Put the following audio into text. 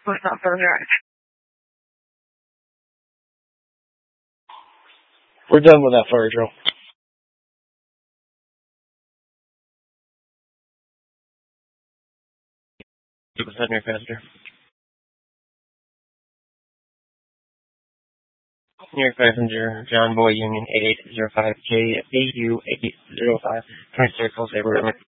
What's up, Drive? We're done with that fire drill. New York passenger. New York passenger, John Boy Union 8805K, AU 805, 26 Sabre River.